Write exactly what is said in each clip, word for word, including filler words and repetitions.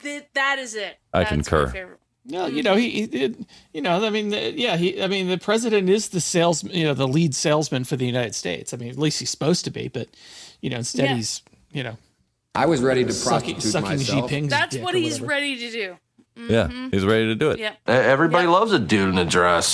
th- that is it. I That's concur. My favorite. No, you know, he, he did, you know, I mean, the, yeah, he, I mean, the president is the sales, you know, the lead salesman for the United States. I mean, at least he's supposed to be, but, you know, instead Yeah. he's, you know, I was ready to sucking, prostitute sucking myself. Xi Jinping's That's dick what or he's whatever. ready to do. Mm-hmm. Yeah, he's ready to do it. Yeah. Everybody Yeah. loves a dude in a dress.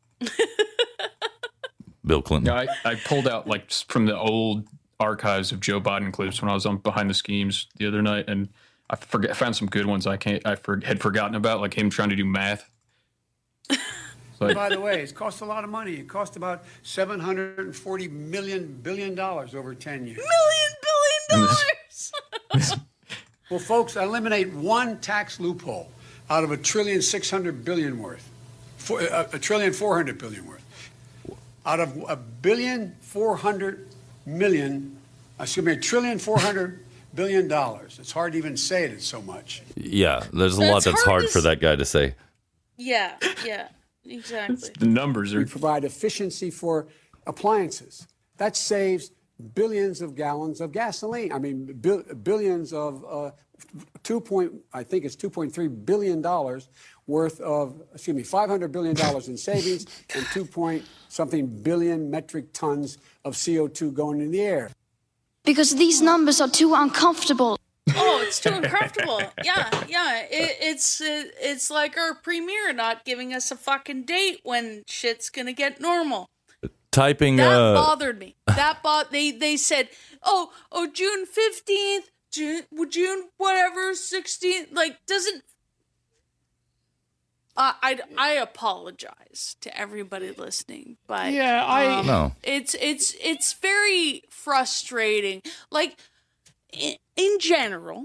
Bill Clinton. No, I, I pulled out like from the old archives of Joe Biden clips when I was on Behind the Schemes the other night, and I forget I found some good ones I can't I for, had forgotten about, like him trying to do math. So By the way, it's cost a lot of money. It cost about seven hundred forty million billion dollars over ten years. Million billion dollars. Well, folks, eliminate one tax loophole out of a trillion six hundred billion worth, for, a, a trillion four hundred billion worth. Out of a billion four hundred million, excuse me, a trillion four hundred billion dollars. It's hard to even say it. It's so much. Yeah, there's a That's lot that's hard hard to for s- that guy to say. Yeah. Yeah. Exactly. the numbers We are provide efficiency for appliances. That saves billions of gallons of gasoline. I mean, bil- billions of uh, two point, I think it's two point three billion dollars worth of, excuse me, five hundred billion dollars in savings and two point something billion metric tons of C O two going in the air. Because these numbers are too uncomfortable. Oh, it's too uncomfortable. Yeah, yeah. It, it's it, it's like our premier not giving us a fucking date when shit's gonna get normal. Typing. That uh, bothered me. That bo- they they said, oh oh June fifteenth, June June whatever sixteenth. Like doesn't. Uh, I I apologize to everybody listening, but Yeah, I- um, No. It's it's it's very frustrating. Like in, in general,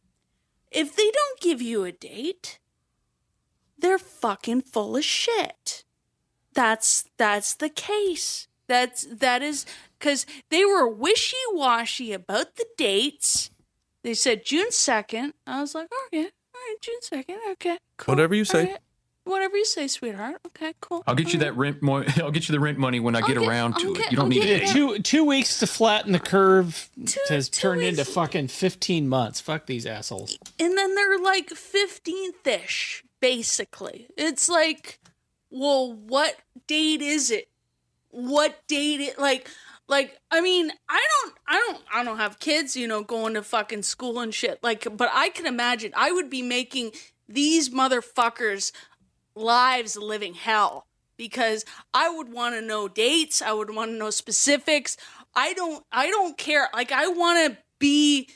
if they don't give you a date, they're fucking full of shit. That's that's the case. That's that is because they were wishy-washy about the dates. They said June second. I was like, oh yeah, all right, June second. Okay, cool. Whatever you say. All right. Whatever you say, sweetheart. Okay, cool. I'll get you that rent. Mo- I'll get you the rent money when I get I'll get- around to I'll it. get- You don't I'll need get it. it. two two weeks to flatten the curve Two- has two turned weeks. into fucking fifteen months. Fuck these assholes. And then they're like fifteenth-ish, basically. It's like, well, what date is it? What date it like like I mean, I don't I don't I don't have kids, you know, going to fucking school and shit. Like, but I can imagine I would be making these motherfuckers' lives a living hell because I would want to know dates, I would want to know specifics. I don't I don't care. Like I want to be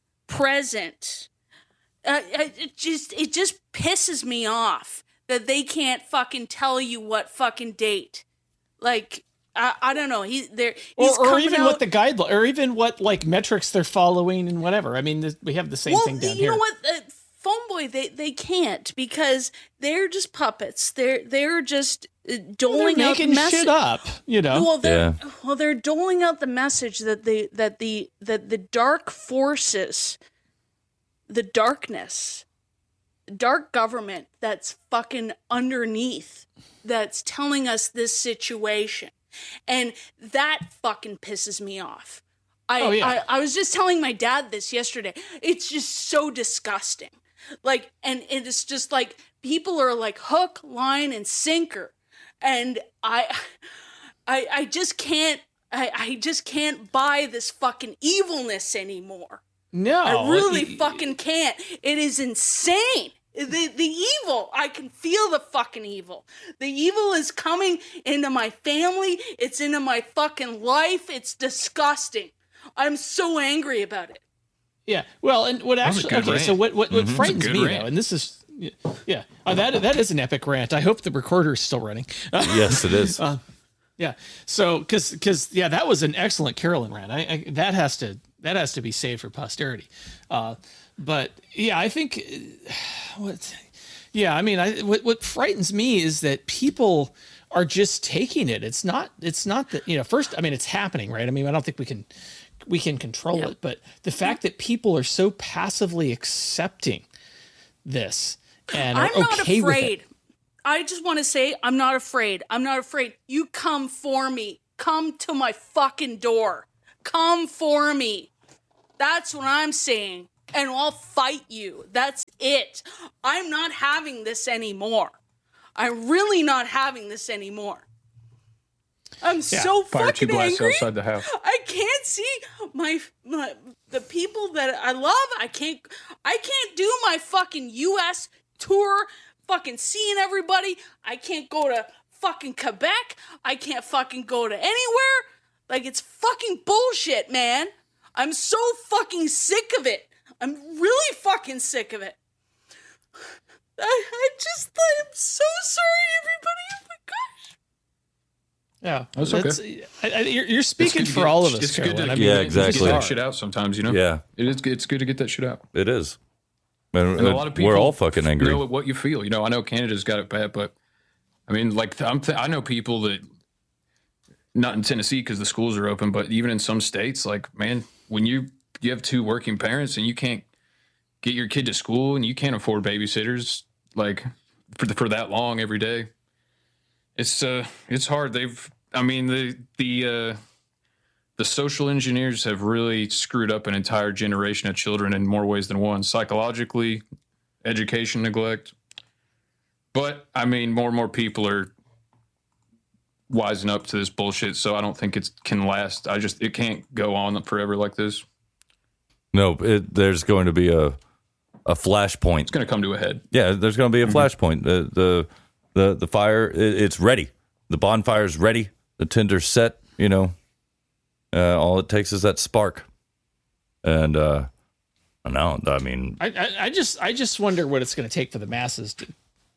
present. Uh, it just it just pisses me off that they can't fucking tell you what fucking date. Like I, I don't know. He there he's Or, or coming even out, what the guideline, or even what like metrics they're following and whatever. I mean, this, we have the same well, thing down you here. know what? Uh, Phone Boy, they they can't because they're just puppets. They're they're just uh, doling they're out making message. shit up, you know. Well, they're Yeah. well, they're doling out the message that the that the that the dark forces, the darkness, dark government that's fucking underneath, that's telling us this situation, and that fucking pisses me off. I, Oh, yeah. I I was just telling my dad this yesterday. It's just so disgusting. Like, and it is just like people are like hook, line, and sinker, and I, I, I just can't. I, I just can't buy this fucking evilness anymore. No, I really y- fucking can't. It is insane. The the evil. I can feel the fucking evil. The evil is coming into my family. It's into my fucking life. It's disgusting. I'm so angry about it. Yeah. Well, and what was a actually good okay. rant. So what what, what Mhm. frightens It's a me good though, rant. and this is yeah, uh, that that is an epic rant. I hope the recorder is still running. Yes, it is. Uh, yeah. So because because yeah, that was an excellent Carolyn rant. I, I that has to that has to be saved for posterity. Uh, but yeah, I think uh, what yeah, I mean, I what what frightens me is that people are just taking it. It's not it's not that, you know, first, I mean, it's happening, right? I mean, I don't think we can we can control it, but the fact that people are so passively accepting this and are I'm not okay with afraid. it. I just want to say I'm not afraid. I'm not afraid. You come for me. Come to my fucking door. Come for me. That's what I'm saying. and I'll fight you. That's it. I'm not having this anymore. I'm really not having this anymore. I'm Yeah, so Fire two fucking blasts angry. outside the house. I can't see my, my the people that I love. I can't I can't do my fucking U S tour, fucking seeing everybody. I can't go to fucking Quebec. I can't fucking go to anywhere. Like, it's fucking bullshit, man. I'm so fucking sick of it. I'm really fucking sick of it. I, I just, I'm so sorry, everybody. Oh my gosh. Yeah, That's okay. I, I, you're, you're It's speaking good to for get- all of us, It's good to Carolyn. I get, mean, Yeah, it's good to exactly. get that shit out sometimes, you know? Yeah, It is, it's good to get that shit out. it is. And, And a lot of people we're all fucking angry. know what you feel. You know, I know Canada's got it bad, but I mean, like, I'm th- I know people that, not in Tennessee because the schools are open, but even in some states, like, man, when you you have two working parents and you can't get your kid to school and you can't afford babysitters, like, for the, for that long every day, it's uh it's hard. They've, I mean, the the uh, the social engineers have really screwed up an entire generation of children in more ways than one. Psychologically, education neglect. But I mean, more and more people are wising up to this bullshit, so I don't think it can last. I just, it can't go on forever like this. No, it, there's going to be a a flashpoint. It's going to come to a head. Yeah, there's going to be a flashpoint. The the the the fire, it, it's ready. The bonfire's ready. The tinder's set. You know, uh, all it takes is that spark. And uh, no, I mean, I, I, I just I just wonder what it's going to take for the masses to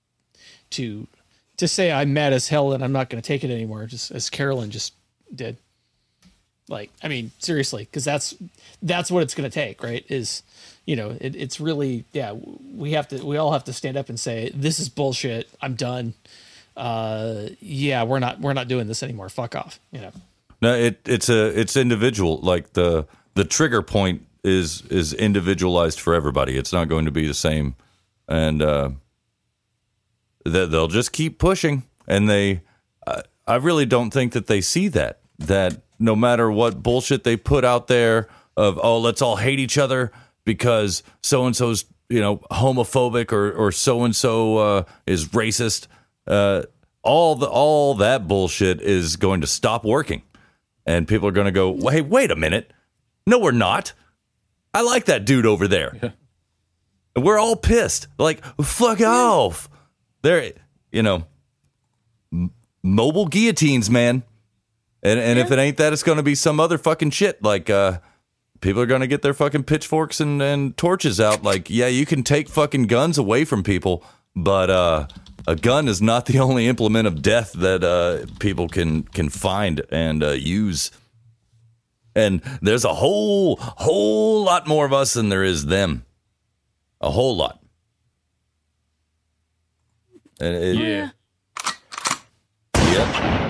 to to say I'm mad as hell and I'm not going to take it anymore, just as Carolyn just did. Like, I mean, seriously, because that's that's what it's going to take, right? Is, you know, it, it's really, yeah, we have to, we all have to stand up and say, this is bullshit. I'm done. Uh, yeah, we're not we're not doing this anymore. Fuck off. You know. no, it it's a it's individual. Like the the trigger point is is individualized for everybody. It's not going to be the same, and uh, they, they'll just keep pushing. And they, I, I really don't think that they see that that. No matter what bullshit they put out there of, oh, let's all hate each other because so-and-so's, you know, homophobic or, or so-and-so uh, is racist. Uh, all the all that bullshit is going to stop working. And people are going to go, well, hey, wait a minute. No, we're not. I like that dude over there. Yeah. And we're all pissed. Like, fuck off. They're, you know, m- mobile guillotines, man. And and yeah. if it ain't that, it's going to be some other fucking shit. Like, uh, people are going to get their fucking pitchforks and, and torches out. Like, yeah, you can take fucking guns away from people, but uh, a gun is not the only implement of death that uh, people can can find and uh, use. And there's a whole, whole lot more of us than there is them. A whole lot. And it, Yeah. Yep.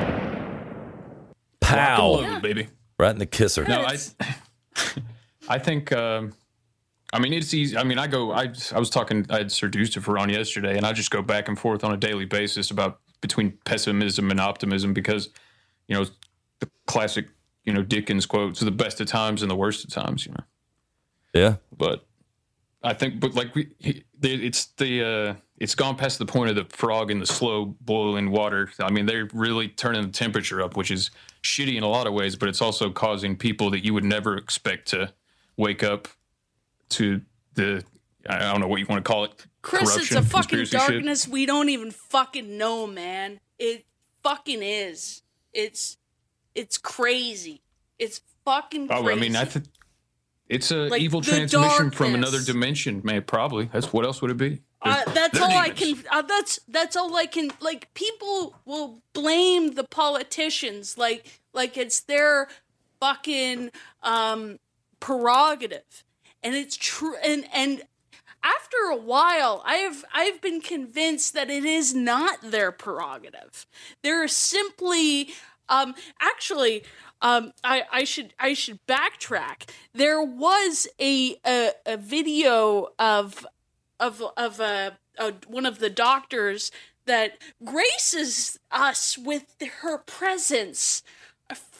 Pow. Rock and load, baby. Right in the kisser. No, I, I think, um, I mean, it's easy. I mean, I go, I, I was talking, I had Sir Dustifer on yesterday, and I just go back and forth on a daily basis about between pessimism and optimism because, you know, the classic, you know, Dickens quotes, the best of times and the worst of times, you know. Yeah. But I think, but like, we, it's the, uh, it's gone past the point of the frog in the slow boiling water. I mean, they're really turning the temperature up, which is shitty in a lot of ways, but it's also causing people that you would never expect to wake up to the, I don't know what you want to call it. Chris, it's corruption, a fucking conspiracy shit. darkness we don't even fucking know, man. It fucking is. It's it's crazy. It's fucking crazy. Oh, I mean, I think it's a Like, evil the transmission from darkness. another dimension, man. Probably. That's what else would it be? Uh, They're- that's they're all I demons. can. Uh, that's that's all I can. Like, people will blame the politicians, like like it's their fucking um, prerogative, and it's true. And and after a while, I've I've been convinced that it is not their prerogative. They're simply, um, actually. Um, I, I should I should backtrack. There was a a, a video of of of a, a one of the doctors that graces us with her presence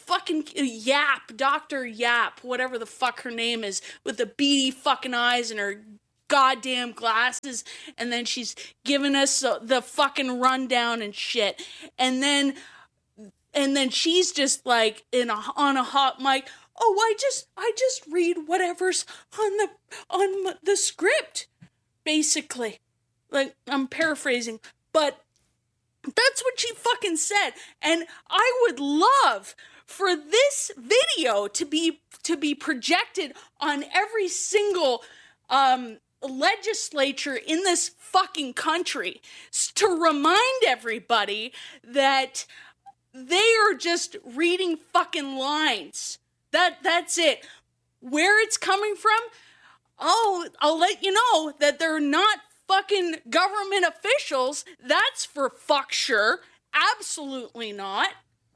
fucking Yap, Doctor Yap, whatever the fuck her name is, with the beady fucking eyes and her goddamn glasses, and then she's giving us the fucking rundown and shit, and then and then she's just like in a on a hot mic. Oh, I just I just read whatever's on the on the script, basically. Like, I'm paraphrasing, but that's what she fucking said. And I would love for this video to be to be projected on every single um legislature in this fucking country to remind everybody that they are just reading fucking lines. That that's it. Where it's coming from, oh, I'll let you know that they're not fucking government officials. That's for fuck sure. Absolutely not.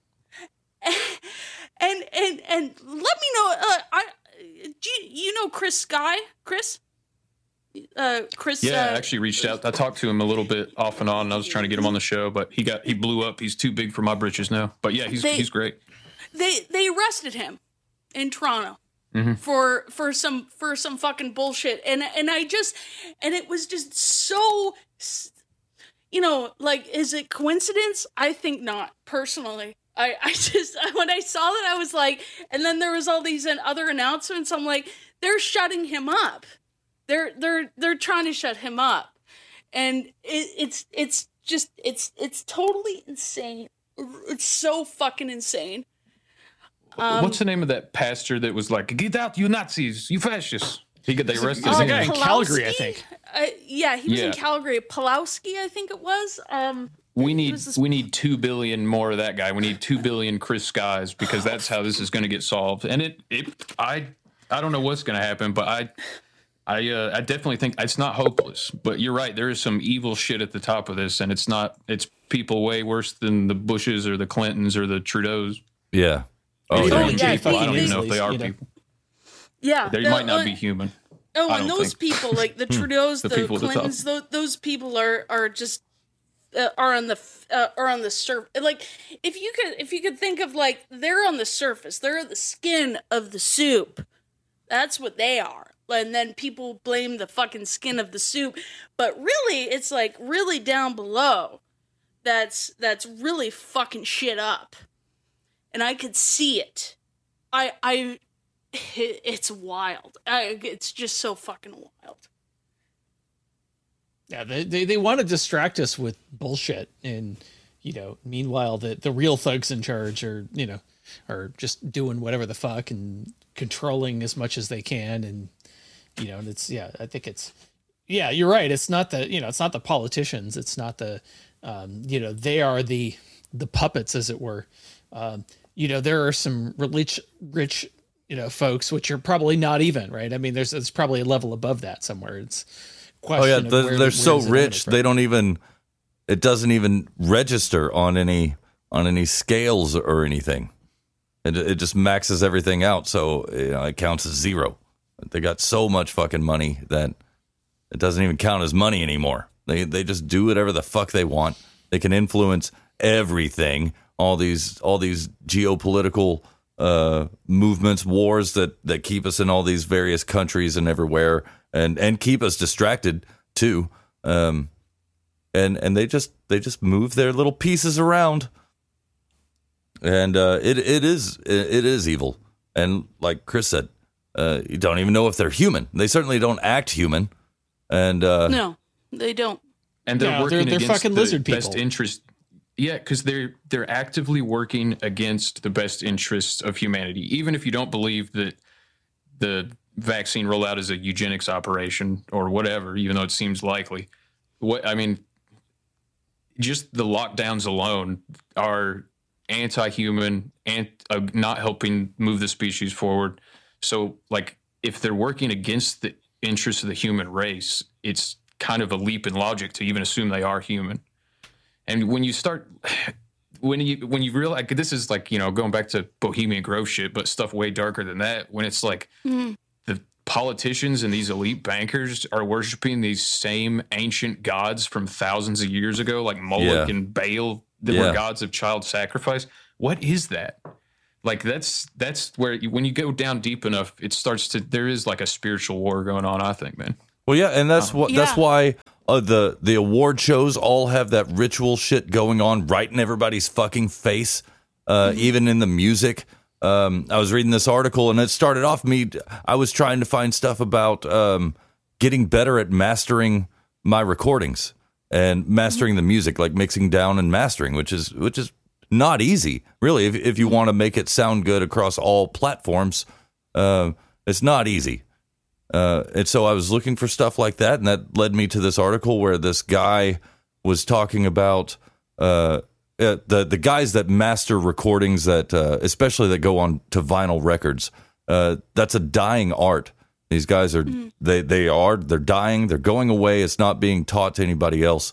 And and and let me know. Uh, I do you, you know Chris Sky? Chris. Uh, Chris. Yeah, uh, I actually reached out. I talked to him a little bit off and on. And I was trying to get him on the show, but he got he blew up. He's too big for my britches now. But yeah, he's they, he's great. They they arrested him in Toronto mm-hmm. for for some for some fucking bullshit, and and I just and it was just so, you know, like, is it coincidence? I think not, personally. I, I just, when I saw that, I was like, and then there was all these other announcements. I'm like, they're shutting him up. They're they're they're trying to shut him up, and it, it's it's just it's it's totally insane. It's so fucking insane. Um, What's the name of that pastor that was like, "Get out, you Nazis, you fascists"? He got they arrested There's Oh, a guy in Pulowski? Calgary, I think. Uh, yeah, he was Yeah. in Calgary. Pulowski, I think it was. Um, We need was this- we need two billion more of that guy. We need two billion Chris Skies, because that's how this is going to get solved. And it it I I don't know what's going to happen, but I. I uh, I definitely think it's not hopeless, but you're right. There is some evil shit at the top of this, and it's not. It's people way worse than the Bushes or the Clintons or the Trudeaus. Yeah. Oh, Oh, yeah. yeah. yeah, People, I don't they- even know if they are you know. people. yeah, They the- might not uh, be human. Oh, I and don't those think. people, like the Trudeaus, The the, people at the top. Clintons, those, those people are are just uh, are on the f- uh, are on the surface. Like, if you could if you could think of, like, they're on the surface, they're the skin of the soup. That's what they are. And then people blame the fucking skin of the soup, but really, it's like really down below. That's that's really fucking shit up, and I could see it. I I, it's wild. I, it's just so fucking wild. Yeah, they, they they want to distract us with bullshit, and you know, meanwhile, the the real thugs in charge are you know are just doing whatever the fuck and controlling as much as they can, and you know, and it's yeah, I think it's yeah, you're right. It's not the you know, it's not the politicians. It's not the um, you know, they are the the puppets, as it were. Um, you know, there are some rich rich you know folks which are probably not even right. I mean, there's there's probably a level above that somewhere. It's Oh yeah, question of they're, where- they're where so does it rich emanate from. they don't even. It doesn't even register on any on any scales or anything. It it just maxes everything out, so you know, it counts as zero. They got so much fucking money that it doesn't even count as money anymore. They they just do whatever the fuck they want. They can influence everything. All these all these geopolitical uh, movements, wars that, that keep us in all these various countries and everywhere, and, and keep us distracted too. Um, and and they just they just move their little pieces around, and uh, it it is it, it is evil. And like Chris said, uh, you don't even know if they're human. They certainly don't act human. And uh, No, they don't. And they're Yeah, working they're- they're against fucking the lizard best people. interest. Yeah, because they're they're actively working against the best interests of humanity. Even if you don't believe that the vaccine rollout is a eugenics operation or whatever, even though it seems likely. What I mean, just the lockdowns alone are anti-human and uh, not helping move the species forward. So, like, if they're working against the interests of the human race, it's kind of a leap in logic to even assume they are human. And when you start, when you when you realize, like, this is like, you know, going back to Bohemian Grove shit, but stuff way darker than that. When it's like Mm. the politicians and these elite bankers are worshiping these same ancient gods from thousands of years ago, like Moloch Yeah. and Baal, that Yeah. were gods of child sacrifice. What is that? Like that's that's where you, when you go down deep enough, it starts to there is like a spiritual war going on. I think, man. Well, yeah, and that's what Yeah. that's why uh, the the award shows all have that ritual shit going on right in everybody's fucking face, uh, Mm-hmm. even in the music. Um, I was reading this article, and it started off me. I was trying to find stuff about um, getting better at mastering my recordings and mastering the music, like mixing down and mastering, which is which is not easy, really. If if you want to make it sound good across all platforms, uh, it's not easy. Uh, and so I was looking for stuff like that, and that led me to this article where this guy was talking about uh, uh, the the guys that master recordings that, uh, especially that go on to vinyl records. Uh, that's a dying art. These guys are they they are they're dying. They're going away. It's not being taught to anybody else.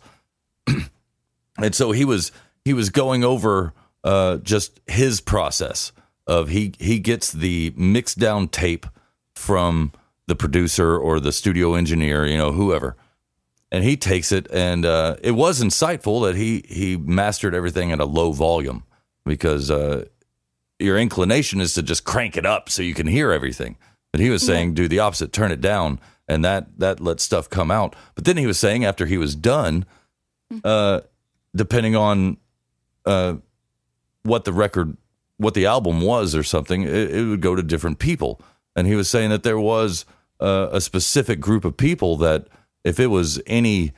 And so he was he was going over uh, just his process of he he gets the mixed down tape from the producer or the studio engineer, you know, whoever. And he takes it, and uh, it was insightful that he he mastered everything at a low volume, because uh, your inclination is to just crank it up so you can hear everything. But he was saying, do the opposite, turn it down, and that that lets stuff come out. But then he was saying after he was done, uh, depending on uh, what the record, what the album was or something, it, it would go to different people. And he was saying that there was uh, a specific group of people that if it was any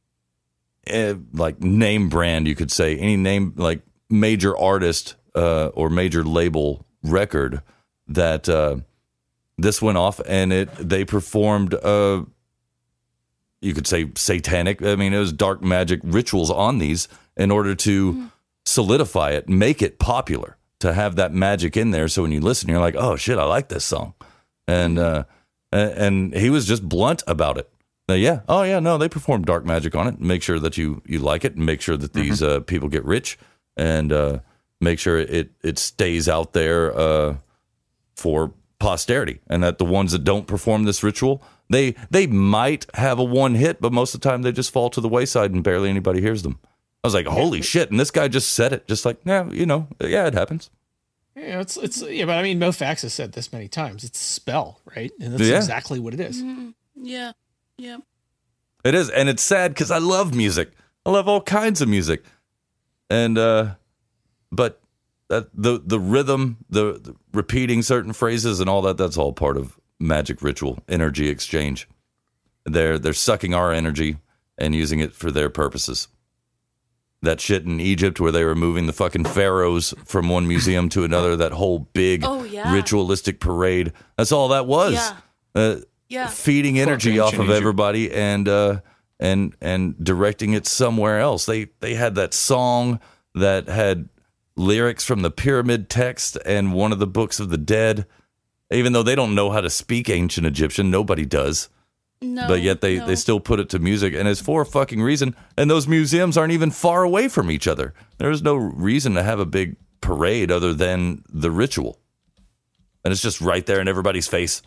uh, like name brand, you could say, any name like major artist uh, or major label record, that uh, this went off and it they performed, uh, you could say satanic, I mean, it was dark magic rituals on these in order to mm. solidify it, make it popular, to have that magic in there. So when you listen, you're like, oh shit, I like this song. And, uh, and he was just blunt about it. Uh, yeah. Oh yeah. No, they perform dark magic on it. Make sure that you, you like it, and make sure that these, uh, people get rich, and, uh, make sure it, it stays out there, uh, for posterity, and that the ones that don't perform this ritual, they, they might have a one hit, but most of the time they just fall to the wayside and barely anybody hears them. I was like, holy shit. And this guy just said it just like, yeah, you know, yeah, it happens. Yeah, it's it's yeah, but I mean, Mo Fax has said this many times. It's a spell, right? And that's Yeah. exactly what it is. Mm, yeah. Yeah. It is, and it's sad because I love music. I love all kinds of music, and uh, but that the the rhythm, the, the repeating certain phrases, and all that—that's all part of magic ritual, energy exchange. They're they're sucking our energy and using it for their purposes. That shit in Egypt where they were moving the fucking pharaohs from one museum to another, that whole big Oh, yeah. ritualistic parade. That's all that was. Yeah. Uh, Yeah. feeding energy Fucking off of Egypt. everybody and uh, and and directing it somewhere else. They they had that song that had lyrics from the pyramid text and one of the books of the dead. Even though they don't know how to speak ancient Egyptian, nobody does. No. But yet they, no. they still put it to music, and it's for a fucking reason. And those museums aren't even far away from each other. There's no reason to have a big parade other than the ritual. And it's just right there in everybody's face.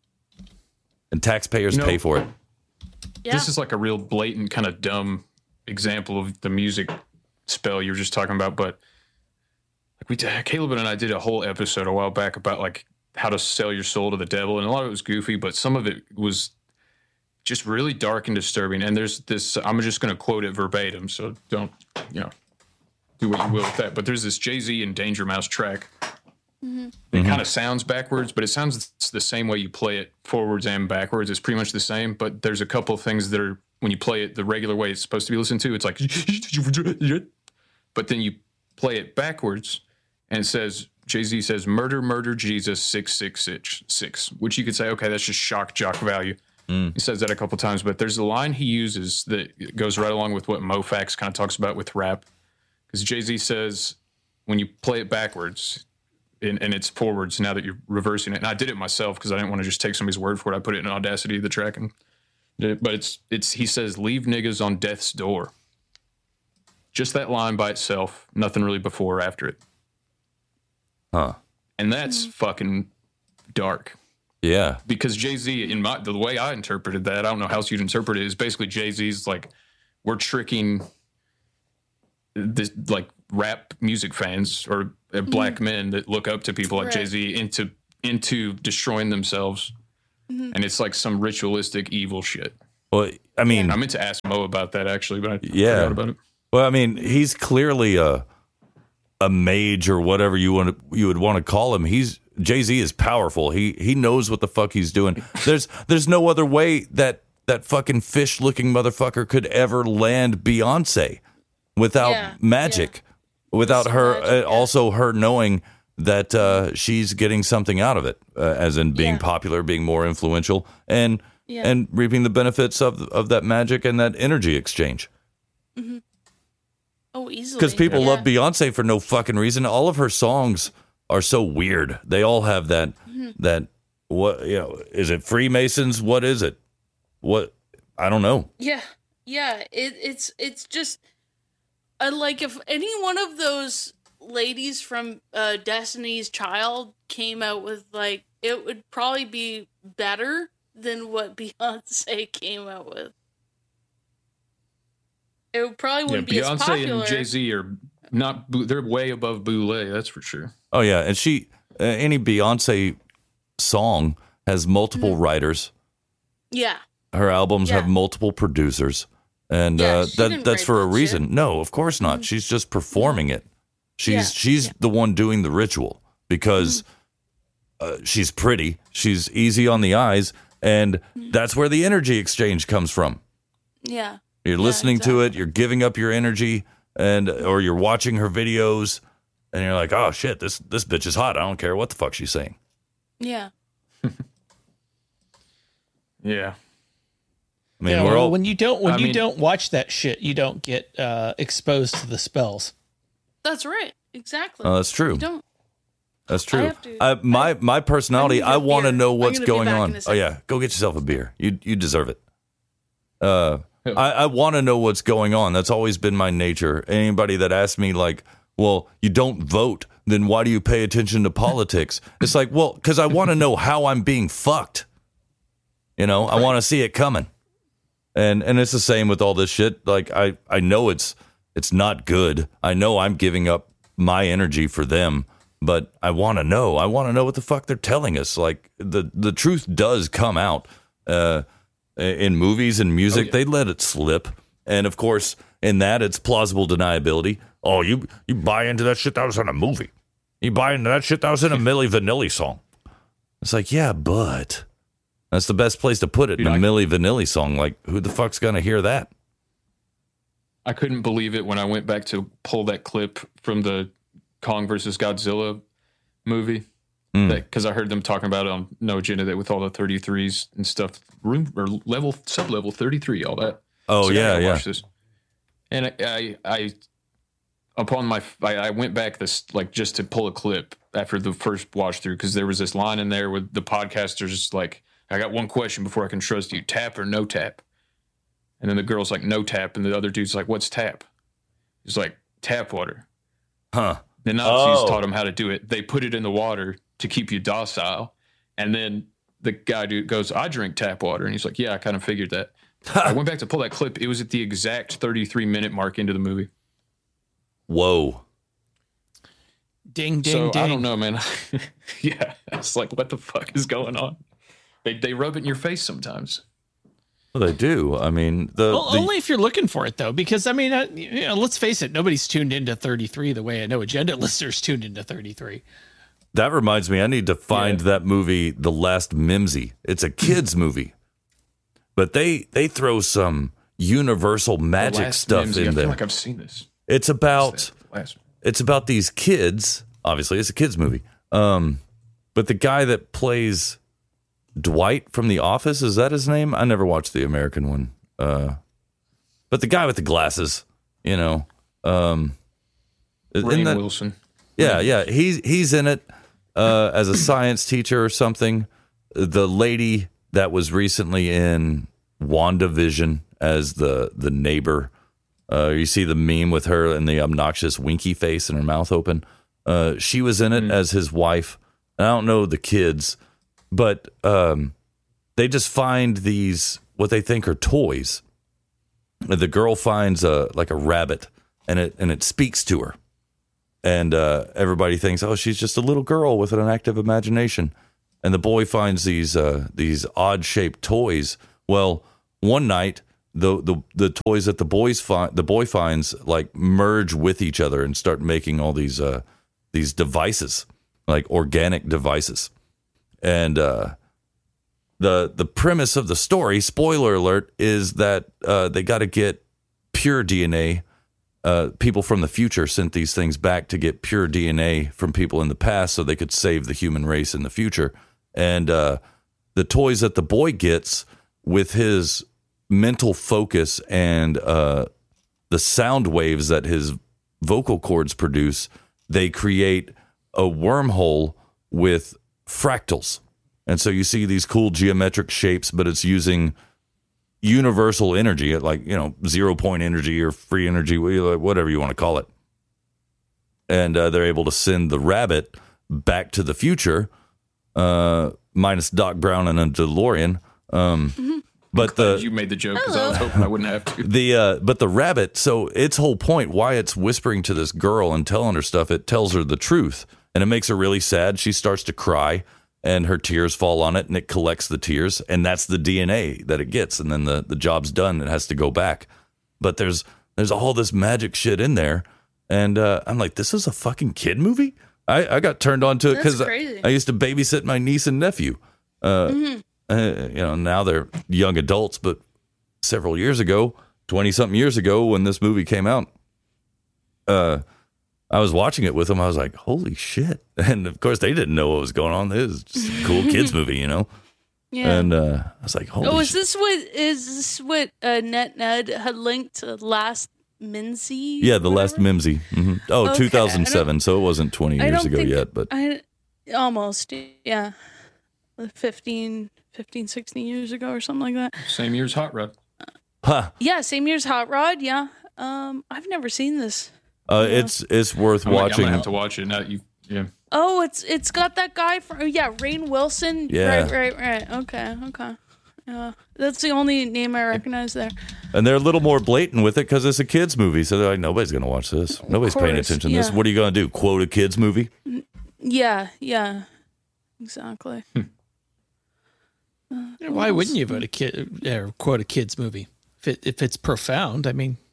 And taxpayers You know, pay for it. Yeah. This is like a real blatant kind of dumb example of the music spell you were just talking about. But like we, did, Caleb and I did a whole episode a while back about like how to sell your soul to the devil, and a lot of it was goofy, but some of it was just really dark and disturbing. And there's this, I'm just going to quote it verbatim, so don't, you know, do what you will with that. But there's this Jay-Z and Danger Mouse track. Mm-hmm. It kind of sounds backwards, but it sounds the same way you play it forwards and backwards. It's pretty much the same, but there's a couple of things that are, when you play it the regular way it's supposed to be listened to, it's like, but then you play it backwards and it says, Jay-Z says, murder, murder, Jesus, six, six, six, six, which you could say, okay, that's just shock jock value. Mm. He says that a couple times, but there's a line he uses that goes right along with what Mo Fax kind of talks about with rap. Because Jay-Z says, when you play it backwards, and, and it's forwards now that you're reversing it. And I did it myself because I didn't want to just take somebody's word for it. I put it in Audacity, the track, and did it. But it's, it's, he says, leave niggas on death's door. Just that line by itself, nothing really before or after it. Huh. And that's fucking dark. Yeah. Because Jay-Z, in my, the way I interpreted that, I don't know how else you'd interpret it, is basically Jay-Z's like, we're tricking this like rap music fans or uh, black mm-hmm. men that look up to people like right. Jay-Z into into destroying themselves. Mm-hmm. And it's like some ritualistic evil shit. Well, I mean, I meant to ask Mo about that actually, but I yeah. forgot about it. Well, I mean, he's clearly a a mage or whatever you want to, you would want to call him. He's Jay-Z is powerful. He he knows what the fuck he's doing. There's there's no other way that that fucking fish-looking motherfucker could ever land Beyonce without yeah, magic, yeah. without That's her magic, uh, yeah. also her knowing that uh, she's getting something out of it, uh, as in being yeah. popular, being more influential, and yeah. and reaping the benefits of of that magic and that energy exchange. Mm-hmm. Oh, easily. Because people yeah. love Beyonce for no fucking reason. All of her songs are so weird. They all have that mm-hmm. that what you know. Is it Freemasons? What is it? What I don't know. Yeah, yeah. It, it's it's just uh, like if any one of those ladies from uh, Destiny's Child came out with like, it would probably be better than what Beyonce came out with. It would probably wouldn't yeah, be Beyonce as popular. and Jay-Z are not, they're way above Boulé, that's for sure. Oh yeah, and she uh, any Beyonce song has multiple mm-hmm. writers. Yeah. Her albums yeah. have multiple producers, and yeah, uh, that that's for a reason. shit. No, of course not. Mm-hmm. She's just performing yeah. it. She's yeah. she's yeah. the one doing the ritual because mm-hmm. uh, she's pretty, she's easy on the eyes, and mm-hmm. that's where the energy exchange comes from. Yeah. You're yeah, listening exactly. to it, you're giving up your energy, and or you're watching her videos, and you're like, oh shit, this this bitch is hot. I don't care what the fuck she's saying. Yeah. yeah. I mean, yeah, we're well, all, when you don't when I you mean, don't watch that shit, you don't get uh, exposed to the spells. That's right. Exactly. Oh, that's true. You don't. That's true. I have to, I, my I, my personality, I want to know what's going on. Oh yeah, go get yourself a beer. You you deserve it. Uh, I, I want to know what's going on. That's always been my nature. Anybody that asks me like, well, you don't vote, then why do you pay attention to politics? It's like, well, because I want to know how I'm being fucked. You know, I want to see it coming. And and it's the same with all this shit. Like I, I know it's it's not good. I know I'm giving up my energy for them, but I want to know. I want to know what the fuck they're telling us. Like the the truth does come out uh, in movies and music. Oh, yeah. They let it slip, and of course, in that it's plausible deniability. Oh, you you buy into that shit that was in a movie. You buy into that shit that was in a Milli Vanilli song. It's like, yeah, but. That's the best place to put it, Dude, in a I, Milli Vanilli song. Like, who the fuck's going to hear that? I couldn't believe it when I went back to pull that clip from the Kong versus Godzilla movie. Because mm. I heard them talking about it on No Agenda, that with all the thirty-threes and stuff, room or level, sub-level thirty-three, all that. Oh, so yeah, yeah. This. And I, I, I, upon my, I, I went back this, like, just to pull a clip after the first watch through, because there was this line in there with the podcasters like, I got one question before I can trust you. Tap or no tap? And then the girl's like, no tap. And the other dude's like, what's tap? He's like, tap water. Huh. The Nazis oh. taught him how to do it. They put it in the water to keep you docile. And then the guy dude goes, I drink tap water. And he's like, yeah, I kind of figured that. I went back to pull that clip. It was at the exact thirty-three minute mark into the movie. Whoa. Ding, ding, so, ding. I don't know, man. yeah. It's like, what the fuck is going on? They they rub it in your face sometimes. Well, they do. I mean, the, well, the only if you're looking for it, though, because I mean, uh, you know, let's face it, nobody's tuned into thirty-three the way I know Agenda listeners tuned into thirty-three. That reminds me, I need to find yeah. that movie, The Last Mimsy. It's a kids movie, but they they throw some universal magic stuff Mimsy. in I there. feel like I've seen this. It's about it's about these kids. Obviously, it's a kids movie. Um, but the guy that plays Dwight from The Office, is that his name? I never watched the American one. Uh, but the guy with the glasses, you know. Um, Rainn that, Wilson. Yeah, yeah. He's, he's in it uh, as a science teacher or something. The lady that was recently in WandaVision as the, the neighbor. Uh, you see the meme with her and the obnoxious winky face and her mouth open. Uh, she was in it mm. as his wife. I don't know the kids. But um, they just find these, what they think are toys. The girl finds a like a rabbit and it and it speaks to her. And uh, everybody thinks, oh, she's just a little girl with an active imagination. And the boy finds these uh, these odd shaped toys. Well, one night, the the the toys that the boys find the boy finds like merge with each other and start making all these uh, these devices, like organic devices. And uh, the the premise of the story, spoiler alert, is that uh, they got to get pure D N A. Uh, people from the future sent these things back to get pure D N A from people in the past so they could save the human race in the future. And uh, the toys that the boy gets with his mental focus and uh, the sound waves that his vocal cords produce, they create a wormhole with fractals. And so you see these cool geometric shapes, but it's using universal energy at like, you know, zero point energy or free energy, whatever you want to call it. And uh, they're able to send the rabbit back to the future, uh, minus Doc Brown and a DeLorean. Um, Mm-hmm. but the you made the joke because I was hoping I wouldn't have to. the uh, but the rabbit. So its whole point, why it's whispering to this girl and telling her stuff, it tells her the truth, and it makes her really sad. She starts to cry, and her tears fall on it, and it collects the tears, and that's the D N A that it gets, and then the, the job's done. It has to go back. But there's there's all this magic shit in there, and uh, I'm like, this is a fucking kid movie? I, I got turned on to it because I, I used to babysit my niece and nephew. Uh, mm-hmm. uh, you know, now they're young adults, but several years ago, twenty-something years ago when this movie came out, uh, I was watching it with them. I was like, holy shit. And of course, they didn't know what was going on. It was just a cool kids movie, you know? Yeah. And uh, I was like, holy Oh, is shit. this what is this what uh, Net Ned had linked to Last Mimsy? Yeah, the whatever? last Mimsy. Mm-hmm. Oh, Okay, two thousand seven. So it wasn't twenty I years don't ago think- yet. But I almost, yeah. fifteen, fifteen, sixteen years ago or something like that. Same year's Hot Rod. huh, Yeah, same year's Hot Rod, yeah. Um, I've never seen this. uh, it's it's worth I'm, like, I'm watching. gonna have to watch it now. that You, yeah. Oh, it's it's got that guy from yeah, Rainn Wilson. Yeah. Right, right, right. Okay, okay. Yeah, that's the only name I recognize there. And they're a little more blatant with it because it's a kids movie. So they're like, nobody's going to watch this. Nobody's paying course, attention to this. yeah. What are you going to do? Quote a kids movie? Yeah, yeah, exactly. Yeah, why wouldn't you vote a kid or quote a kids movie if it, if it's profound? I mean,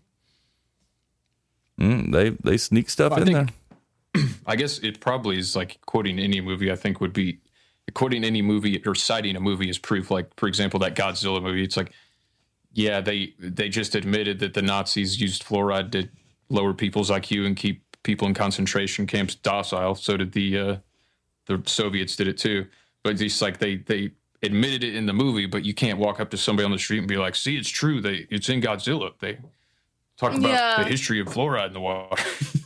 Mm, they they sneak stuff Well, I in think- there. I guess it probably is like quoting any movie. I think would be quoting any movie or citing a movie as proof. Like, for example, that Godzilla movie. It's like, yeah, they they just admitted that the Nazis used fluoride to lower people's I Q and keep people in concentration camps docile. So did the uh, the Soviets did it too. But it's just like they they admitted it in the movie, but you can't walk up to somebody on the street and be like, "See, it's true. They it's in Godzilla." They talk about Yeah. the history of fluoride in the water.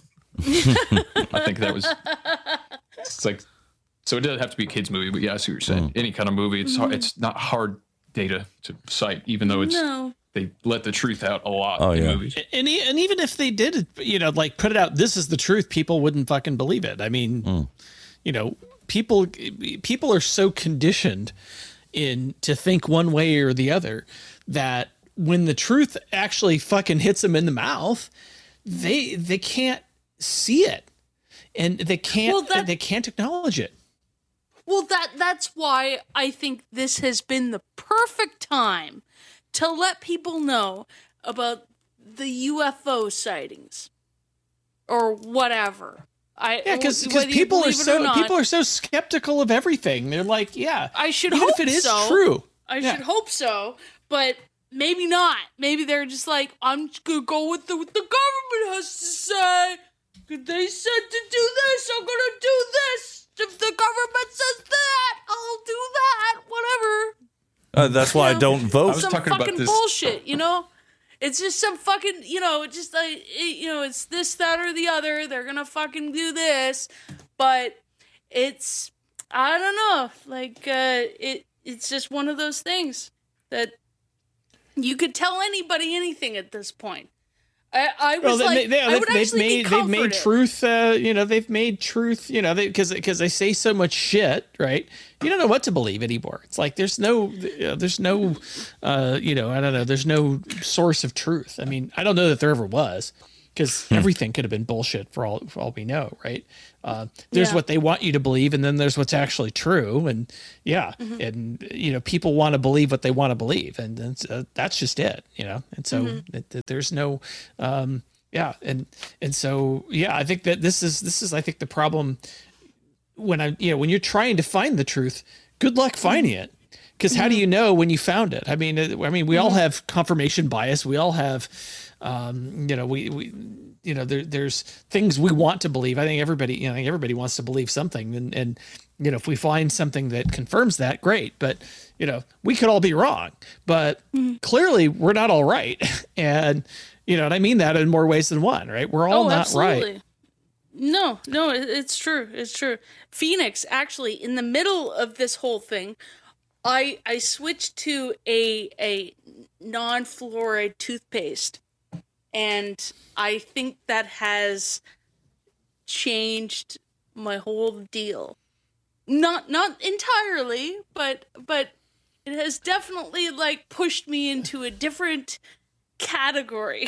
I think that was. It's like, so it doesn't have to be a kids movie, but yeah, I see what you're saying. Any kind of movie, it's hard, it's not hard data to cite, even though it's No. they let the truth out a lot Oh, in yeah. movies. and e- and even if they did, you know, like put it out, this is the truth, people wouldn't fucking believe it. I mean, you know, people people are so conditioned in to think one way or the other that when the truth actually fucking hits them in the mouth, they they can't see it, and they can't Well, that- they can't acknowledge it. Well, that that's why I think this has been the perfect time to let people know about the U F O sightings or whatever. I Yeah, because whether you people are believe it or so not, people are so skeptical of everything. They're like, yeah, I should even hope if it is so. true. I Yeah. should hope so, but maybe not. Maybe they're just like, I'm just gonna go with the, what the government has to say. They said to do this, I'm gonna do this. If the government says that, I'll do that. Whatever. Uh, that's why I don't vote. was Some talking about fucking this- bullshit, you know? It's just some fucking, you know, just like, it, you know, it's this, that, or the other. They're gonna fucking do this. But it's, I don't know. Like, uh, it, it's just one of those things that you could tell anybody anything at this point. I, I was Well, they, like, they, I would they've actually made be they've made comforted. truth. Uh, you know, they've made truth. You know, because because they say so much shit, right? You don't know what to believe anymore. It's like there's no you know, there's no, uh, you know, I don't know. There's no source of truth. I mean, I don't know that there ever was, because everything could have been bullshit for all for all we know, right? Uh, there's Yeah. what they want you to believe, and then there's what's actually true, and yeah, Mm-hmm. and you know, people want to believe what they want to believe, and that's, uh, that's just it, you know. And so Mm-hmm. it, it- there's no, um, yeah, and and so yeah, I think that this is this is I think the problem when I you know when you're trying to find the truth. Good luck finding it. Because how do you know when you found it? I mean, uh, I mean, we all have confirmation bias. We all have, um, you know, we, we you know, there, there's things we want to believe. I think everybody, you know, everybody wants to believe something, and and you know, if we find something that confirms that, great. But you know, we could all be wrong. But clearly, we're not all right, and you know, and I mean that in more ways than one. Right? We're all Oh, not absolutely. right. No, no, it- it's true. It's true. Phoenix, actually, in the middle of this whole thing, I I switched to a a non-fluoride toothpaste, and I think that has changed my whole deal. Not not entirely, but but it has definitely like pushed me into a different category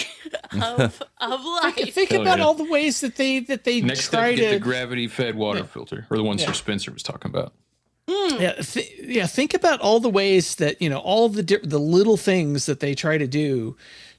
of of life. Think Hell about yeah. all the ways that they that they Next step, try get the to. gravity-fed water filter, or the one Yeah. Sir Spencer was talking about. Yeah, th- yeah. Think about all the ways that you know, all the di- the little things that they try to do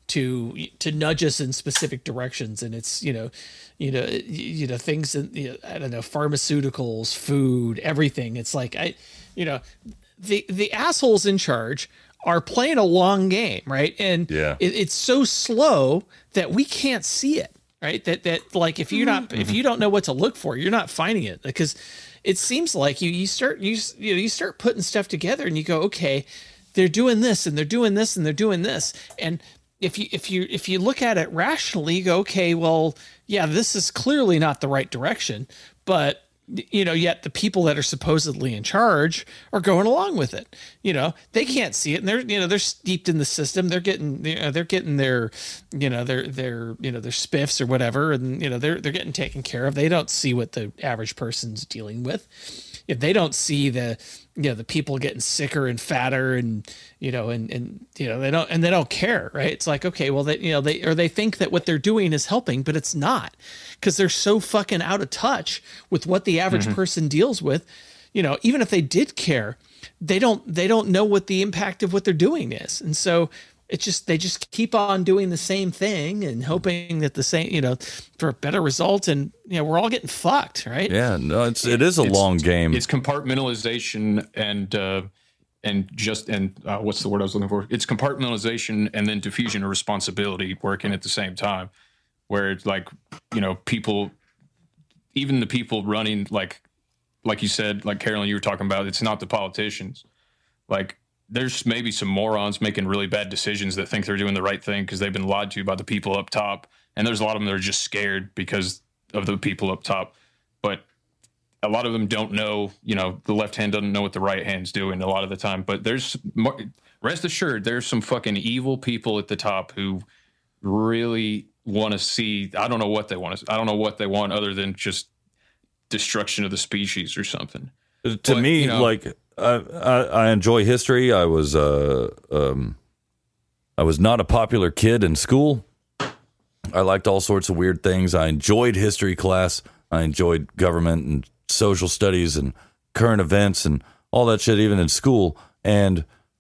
to to nudge us in specific directions, and it's you know, you know, y- you know things that you know, I don't know, pharmaceuticals, food, everything. It's like I, you know, the the assholes in charge are playing a long game, right? And Yeah. it, it's so slow that we can't see it, right? That that like if you're not if you don't know what to look for, you're not finding it because it seems like you you start you s- you know you start putting stuff together and you go, okay, they're doing this and they're doing this and they're doing this, and if you if you if you look at it rationally, you go, okay, well, yeah, this is clearly not the right direction, but you know, yet the people that are supposedly in charge are going along with it. You know, they can't see it, and they're you know they're steeped in the system. They're getting you know, they're getting their you know their their you know their spiffs or whatever, and you know they're they're getting taken care of. They don't see what the average person's dealing with. If they don't see the you know the people getting sicker and fatter and you know and and you know they don't and they don't care, right? It's like, okay, well, they you know they or they think that what they're doing is helping, but it's not, because they're so fucking out of touch with what the average person deals with. You know, even if they did care, they don't they don't know what the impact of what they're doing is, and so it's just they just keep on doing the same thing and hoping that the same you know for a better result, and you know we're all getting fucked, right? Yeah, no, it's it is a It's- long game. It's compartmentalization and uh, and just and uh, what's the word I was looking for? It's compartmentalization and then diffusion of responsibility working at the same time, where it's like you know people, even the people running like like you said, like Carolyn, you were talking about, it's not the politicians. Like there's maybe some morons making really bad decisions that think they're doing the right thing because they've been lied to by the people up top, and there's a lot of them that are just scared because of the people up top, but a lot of them don't know, you know, the left hand doesn't know what the right hand's doing a lot of the time. But there's, more, rest assured, there's some fucking evil people at the top who really want to see, I don't know what they want. I don't know what they want other than just destruction of the species or something. To But, me, you know- like I, I, I enjoy history. I was uh, um, I was not a popular kid in school. I liked all sorts of weird things. I enjoyed history class. I enjoyed government and social studies and current events and all that shit, even in school. And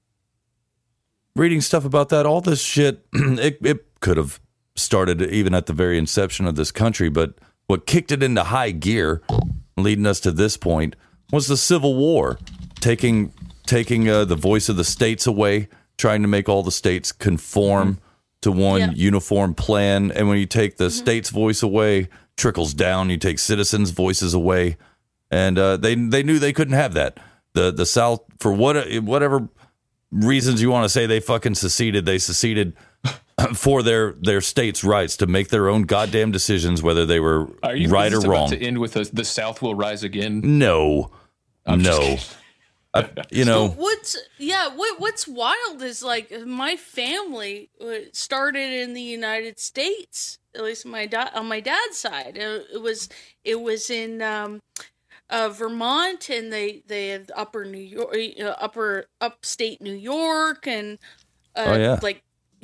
reading stuff about that, all this shit, it, it could have started even at the very inception of this country. But what kicked it into high gear, leading us to this point, was the Civil War, taking taking uh, the voice of the states away, trying to make all the states conform to one Yeah. uniform plan. And when you take the state's voice away, trickles down. You take citizens' voices away, and uh, they they knew they couldn't have that. The the South, for what whatever reasons you want to say, they fucking seceded. They seceded for their their states' rights to make their own goddamn decisions, whether they were Are you right is or this wrong. about to end with a, the South will rise again? No, I'm just no. kidding. I, you know, What's yeah? What what's wild is like my family uh, started in the United States. At least my da- on my dad's side, it, it was it was in um, uh, Vermont, and they they have Upper New York, uh, Upper Upstate New York, and uh, Oh, yeah. like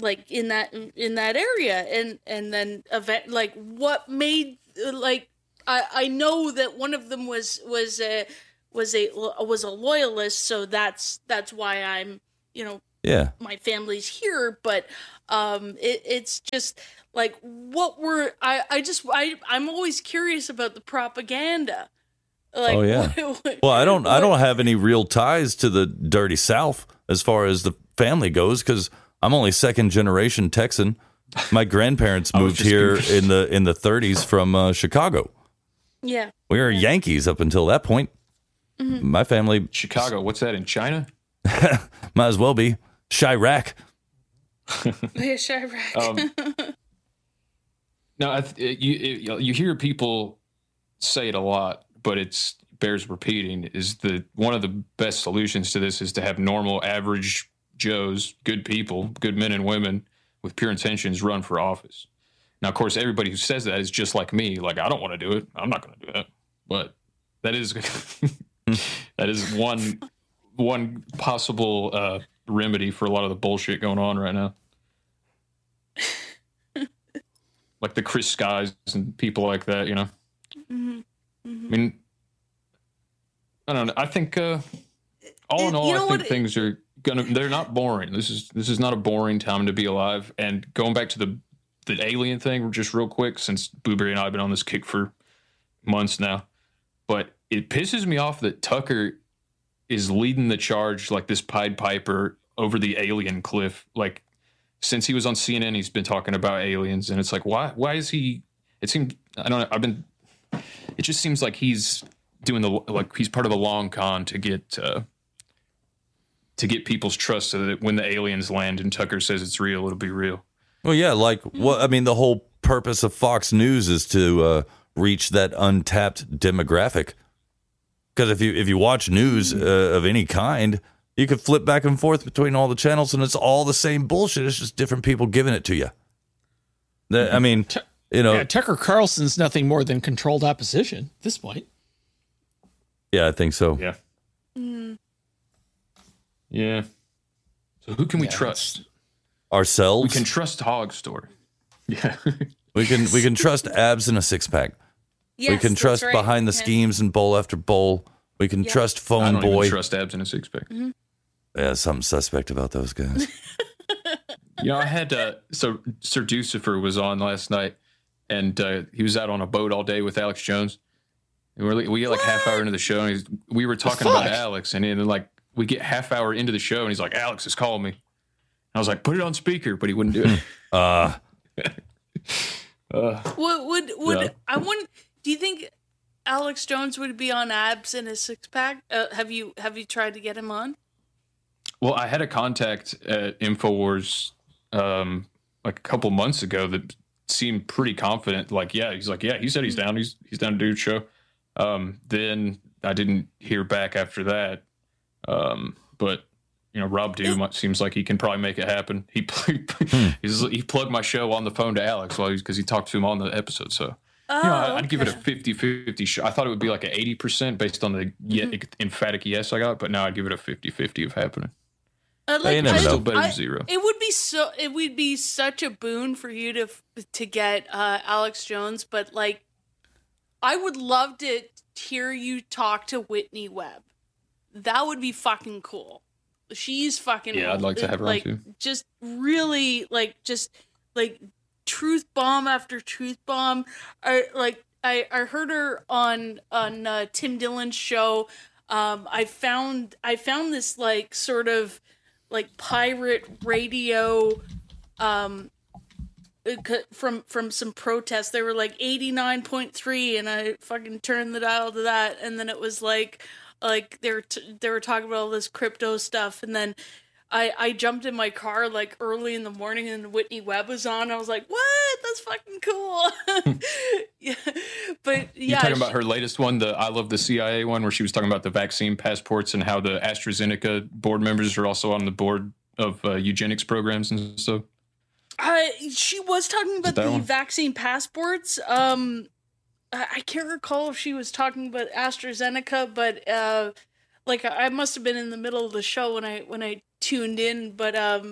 like in that in that area, and and then event like what made like I I know that one of them was was a was a was a loyalist, so that's that's why I'm you know Yeah. my family's here, but um it, it's just like what were I I just I I'm always curious about the propaganda. Like, Oh yeah. what- what- Well, I don't. I what- don't have any real ties to the dirty South as far as the family goes because I'm only second generation Texan. My grandparents was moved just here confused. in the in the thirties from uh, Chicago. Yeah. We were Yankees up until that point. Mm-hmm. My family Chicago, what's that in China? might as well be Chirac. Yeah, Chirac. Um, no, I th- it- you it, you hear people say it a lot, but it's bears repeating. Is the one of the best solutions to this is to have normal, average Joes, good people, good men and women with pure intentions run for office. Now, of course, everybody who says that is just like me. Like, I don't want to do it. I'm not going to do that. But that is that is one one possible uh, remedy for a lot of the bullshit going on right now. Like the Chris Skies and people like that, you know. Mm-hmm. Mm-hmm. I mean, I don't know. I think uh, all in It- all, you know I think what? things are gonna. They're not boring. This is this is not a boring time to be alive. And going back to the the alien thing, just real quick, since Booberry and I have been on this kick for months now, but it pisses me off that Tucker is leading the charge like this Pied Piper over the alien cliff. Like since he was on C N N, he's been talking about aliens, and it's like, why? Why is he? It seemed I don't know. I've been. It just seems like he's doing the like he's part of the long con to get uh, to get people's trust, so that when the aliens land and Tucker says it's real, it'll be real. Well, yeah, like what I mean, the whole purpose of Fox News is to uh, reach that untapped demographic. Because if you if you watch news uh, of any kind, you could flip back and forth between all the channels, and it's all the same bullshit. It's just different people giving it to you. The, I mean, you know, Yeah, Tucker Carlson's nothing more than controlled opposition at this point. yeah, I think so. Yeah. Mm. Yeah. So who can we Yeah, trust? Ourselves, We can trust Hog Story. Yeah. we can we can trust abs in a six pack. Yes, we can that's trust right. behind the Yeah. schemes and bowl after bowl. We can Yeah. trust I phone don't boy. even trust abs in a six pack. Yeah, something suspect about those guys. You know, I had uh, so Sir Ducifer was on last night, and uh, he was out on a boat all day with Alex Jones. And we're like, we get like half hour into the show, and he's, we were talking about fuck? Alex, and then like we get half hour into the show, and he's like, "Alex is calling me." And I was like, "Put it on speaker," but he wouldn't do it. Uh, uh, Would would would Yeah. I wouldn't? Do you think Alex Jones would be on abs in a six pack? Uh, have you have you tried to get him on? well, I had a contact at InfoWars um, like a couple months ago that seemed pretty confident. Like, yeah, he's like, yeah, he said he's down. He's he's down to do the show. Um, then I didn't hear back after that. Um, but you know, Rob Doom seems like he can probably make it happen. He he's, he plugged my show on the phone to Alex while because he talked to him on the episode. So Oh, you know, I- I'd give it a okay. fifty-fifty shot. I thought it would be like an eighty percent based on the ye- emphatic yes I got, but now I'd give it a fifty-fifty of happening. Uh, Well, you never I- know. Still better than I- zero. It would be so. It would be such a boon for you to to get uh, Alex Jones, but like, I would love to hear you talk to Whitney Webb. That would be fucking cool. She's fucking Yeah, I'd like to have her on, like too. just really like just like truth bomb after truth bomb. I like I I heard her on on uh, Tim Dillon's show. Um, I found I found this like sort of like pirate radio um it c- from from some protests. They were like eighty-nine point three, and I fucking turned the dial to that, and then it was like like they were t- they were talking about all this crypto stuff, and then I I jumped in my car like early in the morning, and Whitney Webb was on. I was like, what? That's fucking cool. Yeah, but You're yeah, talking about she- her latest one, the I Love the C I A one, where she was talking about the vaccine passports and how the AstraZeneca board members are also on the board of uh, eugenics programs and stuff. I she was talking about that the one? vaccine passports. Um, I, I can't recall if she was talking about AstraZeneca, but uh, like I must have been in the middle of the show when I when I tuned in. But um,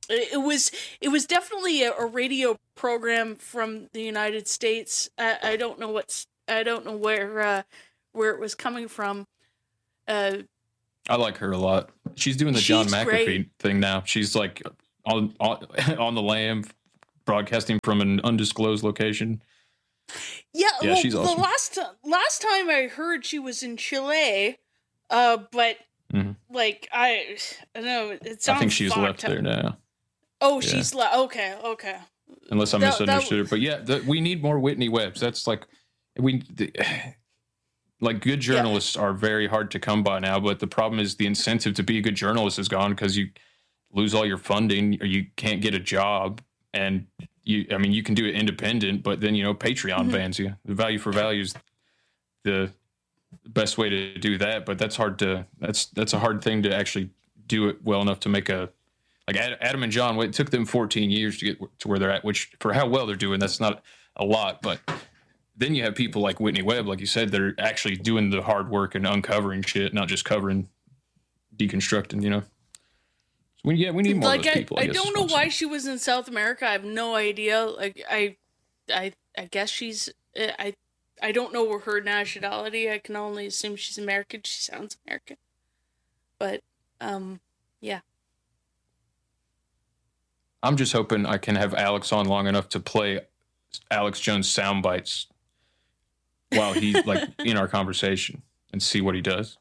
it, it was it was definitely a, a radio program from the United States. I, I don't know what's I don't know where uh, where it was coming from. Uh, I like her a lot. She's doing the John She's McAfee great. thing now. She's like on, on on the lam, broadcasting from an undisclosed location. Yeah, Yeah, well, she's awesome. the last last time I heard she was in Chile, uh, but Mhm. like I, I don't know, it sounds. I think she's left fucked. there now, Oh, Yeah. she's left. Okay, okay. unless I That- that- misunderstood her. But yeah, the, we need more Whitney Webbs. That's like we. The, like good journalists are very hard to come by now, but the problem is the incentive to be a good journalist is gone because you lose all your funding or you can't get a job. And you, I mean, you can do it independent, but then, you know, Patreon Mhm. bans you. The value for value is the best way to do that, but that's hard to, that's, that's a hard thing to actually do it well enough to make a, like Ad- Adam and John, it took them fourteen years to get to where they're at, which for how well they're doing, that's not a lot, but then you have people like Whitney Webb, like you said, that are actually doing the hard work and uncovering shit, not just covering, deconstructing, you know? So we, yeah, we need more Like of those I, people. I guess, don't is know what I'm why saying. she was in South America. I have no idea. Like I, I, I guess she's. I, I don't know her nationality. I can only assume she's American. She sounds American. But, um, yeah. I'm just hoping I can have Alex on long enough to play Alex Jones sound bites while he's like in our conversation and see what he does.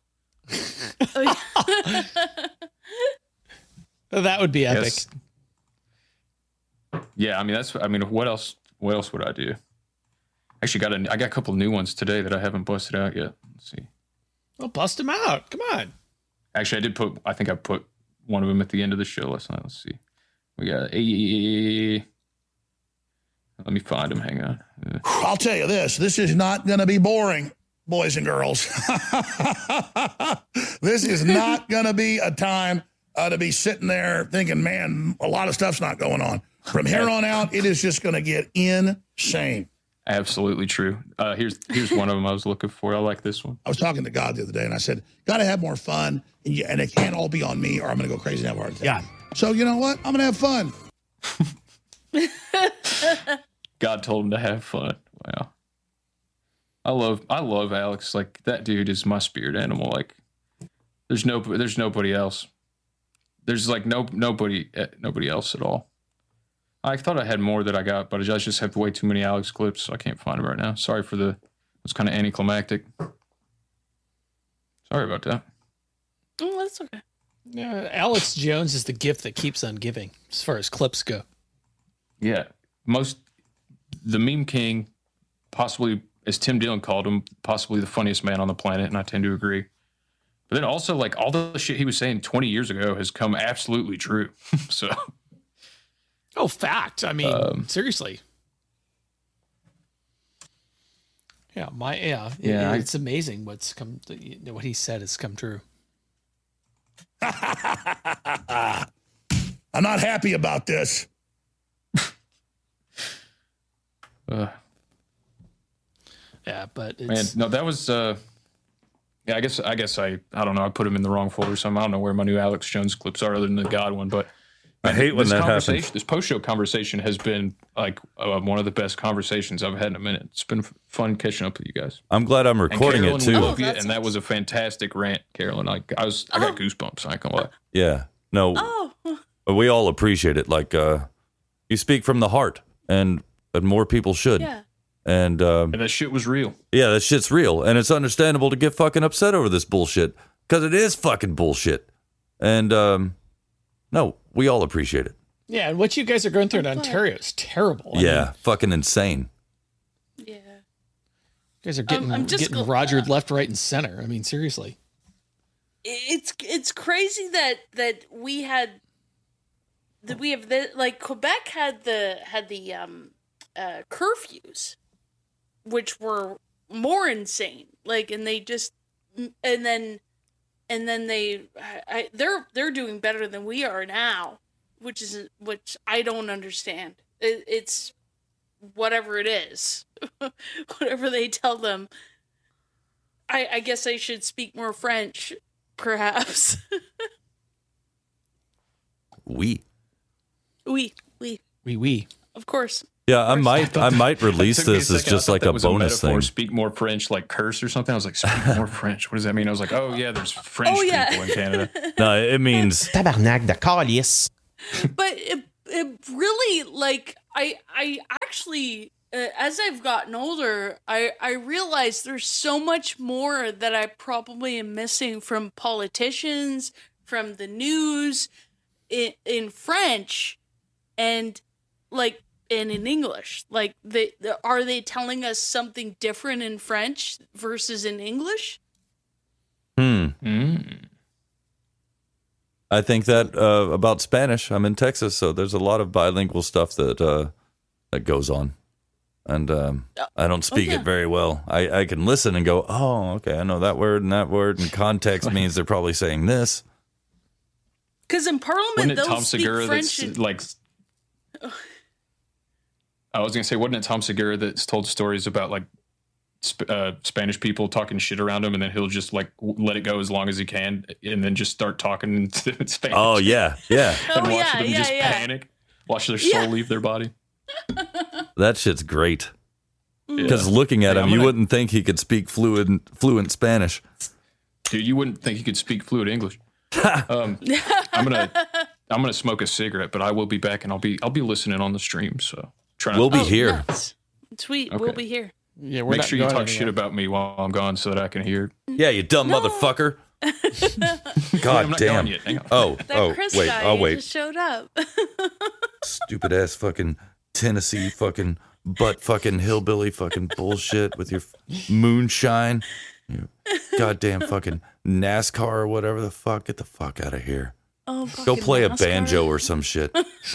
That would be epic. Yes. Yeah, I mean that's. I mean, what else? What else would I do? Actually, got a. I got a couple new ones today that I haven't busted out yet. Let's see. Well, bust him out. Come on. Actually, I did put. I think I put one of them at the end of the show last night. Let's see. We got a. Let me find him. Hang on. Uh, I'll tell you this, this is not going to be boring, boys and girls. This is not going to be a time uh, to be sitting there thinking, man, a lot of stuff's not going on. From here on out, it is just going to get insane. Absolutely true. Uh, here's here's one of them I was looking for. I like this one. I was talking to God the other day, and I said, got to have more fun, and, you, and it can't all be on me, or I'm going to go crazy and have a heart attack. Yeah. So you know what? I'm going to have fun. God told him to have fun. Wow. I love I love Alex. Like that dude is my spirit animal. Like there's no there's nobody else. There's like no nobody nobody else at all. I thought I had more that I got, but I just have way too many Alex clips, so I can't find them right now. Sorry for the it was kind of anticlimactic. Sorry about that. Oh, that's okay. Yeah, Alex Jones is the gift that keeps on giving, as far as clips go. Yeah. Most the meme king, possibly as Tim Dillon called him, possibly the funniest man on the planet, and I tend to agree. But then also, like, all the shit he was saying twenty years ago has come absolutely true. So, Oh, fact. I mean, Um, seriously. Yeah, my yeah, it- Yeah, I- it's amazing what's come. What he said has come true. I'm not happy about this. uh, Yeah, but man, it's no, that was, uh, yeah, I guess, I guess I, I don't know, I put him in the wrong folder, so I don't know where my new Alex Jones clips are other than the God one, but I hate when this that conversation, happens. this post-show conversation has been like uh, one of the best conversations I've had in a minute. It's been f- fun catching up with you guys. I'm glad I'm And recording Carolyn, it we too. love you, Oh, that's and that was a fantastic rant, Carolyn. Like I was, I got Oh. goosebumps. I ain't gonna lie. Yeah. No, Oh, but we all appreciate it. Like, uh, you speak from the heart, and, and more people should. yeah. And, um, And that shit was real. yeah, that shit's real. And it's understandable to get fucking upset over this bullshit. Because it is fucking bullshit. And, um, no, we all appreciate it. yeah, and what you guys are going through in Ontario is terrible. I yeah, mean, fucking insane. Yeah. you guys are getting I'm just getting gl- rogered left, right, and center. I mean, seriously. It's it's crazy that that we had that we have the like Quebec had the had the um uh curfews, which were more insane. Like, and they just and then and then they I, I they're they're doing better than we are now, which is which I don't understand. It, it's whatever it is, whatever they tell them. I I guess I should speak more French. Perhaps. We. We, we, We we. of course. Yeah, I might I might release That took me a this as second. I just thought like that a was bonus metaphor, thing. Speak more French, like curse or something. I was like, speak more French. What does that mean? I was like, oh yeah, there's French Oh, yeah. people in Canada. No, it means Tabarnak de calice. But it, it really, like, I, I actually, uh, as I've gotten older, I, I realize there's so much more that I probably am missing from politicians, from the news, in, in French, and, like, and in English. Like, they, are they telling us something different in French versus in English? hmm. Mm. I think that uh, about Spanish. I'm in Texas, so there's a lot of bilingual stuff that uh, that goes on, and um, I don't speak yeah. it very well. I, I can listen and go, oh, okay, I know that word and that word, and context means they're probably saying this. Because in Parliament, Wasn't it they'll Tom speak Segura French. that's and- like? I was gonna say, wasn't it Tom Segura that's told stories about like sp- uh, Spanish people talking shit around him, and then he'll just like w- let it go as long as he can, and then just start talking in Spanish. Oh yeah, yeah, and Oh, watch yeah, them yeah, just yeah. panic, watch their soul Yeah. leave their body. that shit's great. Mm. Because looking at Yeah, him, I'm you gonna- wouldn't think he could speak fluent fluent Spanish. Dude, you wouldn't think you could speak fluent English. um, I'm gonna I'm gonna smoke a cigarette, but I will be back, and I'll be I'll be listening on the stream. So try not We'll be Oh, here. nuts. Sweet, we'll Okay. be here. Yeah, we're make not sure you going talk shit anywhere. about me while I'm gone, so that I can hear. it. Yeah, you dumb motherfucker. God I'm not damn. gone yet. Hang on. Oh, That oh, Chris wait, guy I'll he wait. just showed up. Stupid ass fucking Tennessee fucking butt fucking hillbilly fucking bullshit with your f- moonshine. You goddamn fucking NASCAR or whatever the fuck. Get the fuck out of here. Oh, Go fucking play a NASCAR. banjo or some shit.